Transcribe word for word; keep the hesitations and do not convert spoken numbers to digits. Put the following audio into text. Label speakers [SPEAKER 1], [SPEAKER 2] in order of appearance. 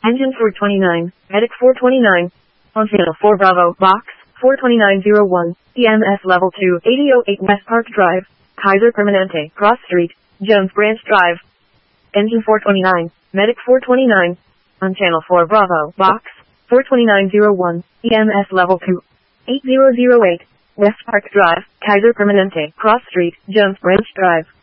[SPEAKER 1] Engine four twenty-nine, Medic four twenty-nine. On channel four Bravo, box, four twenty-nine oh one, E M S level two, eighty oh eight West Park Drive, Kaiser Permanente, Cross Street, Jones Branch Drive. Engine four twenty-nine, Medic four twenty-nine. On channel four Bravo, box, four twenty-nine oh one, E M S level two, eighty oh eight, West Park Drive, Kaiser Permanente, Cross Street, Jones Branch Drive.